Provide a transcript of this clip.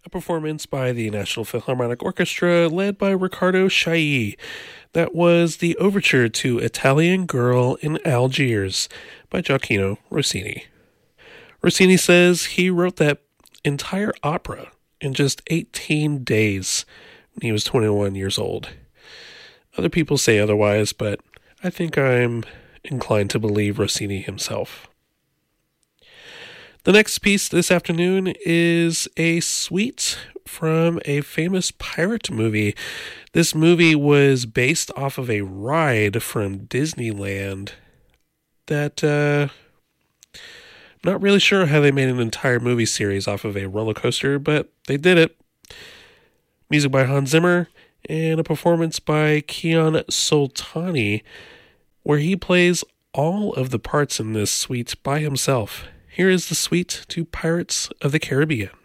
a performance by the National Philharmonic Orchestra led by Riccardo Chailly. That was the overture to Italian Girl in Algiers by Gioacchino Rossini. Rossini says he wrote that entire opera in just 18 days when he was 21 years old. Other people say otherwise, but I think I'm inclined to believe Rossini himself. The next piece this afternoon is a suite from a famous pirate movie. This movie was based off of a ride from Disneyland that, I'm not really sure how they made an entire movie series off of a roller coaster, but they did it. Music by Hans Zimmer and a performance by Kian Soltani, where he plays all of the parts in this suite by himself. Here is the suite to Pirates of the Caribbean.